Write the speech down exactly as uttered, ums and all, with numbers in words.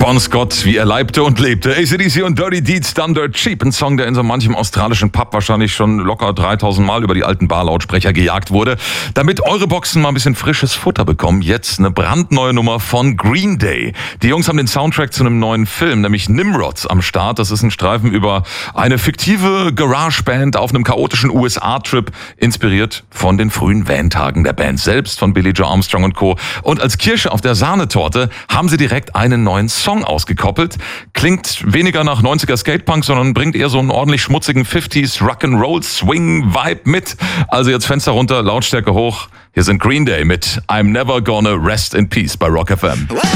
Bon Scott, wie er leibte und lebte. A C D C und Dirty Deeds, Done Dirt Cheap. Ein Song, der in so manchem australischen Pub wahrscheinlich schon locker dreitausend Mal über die alten Barlautsprecher gejagt wurde. Damit eure Boxen mal ein bisschen frisches Futter bekommen, jetzt eine brandneue Nummer von Green Day. Die Jungs haben den Soundtrack zu einem neuen Film, nämlich Nimrods, am Start. Das ist ein Streifen über eine fiktive Garageband auf einem chaotischen U S A-Trip, inspiriert von den frühen Van-Tagen der Band selbst, von Billie Joe Armstrong und Co. Und als Kirsche auf der Sahnetorte haben sie direkt einen neuen Song ausgekoppelt. Klingt weniger nach neunziger Skatepunk, sondern bringt eher so einen ordentlich schmutzigen fünfziger Rock'n'Roll Swing Vibe mit. Also jetzt Fenster runter, Lautstärke hoch. Hier sind Green Day mit I'm Never Gonna Rest in Peace bei Rock F M.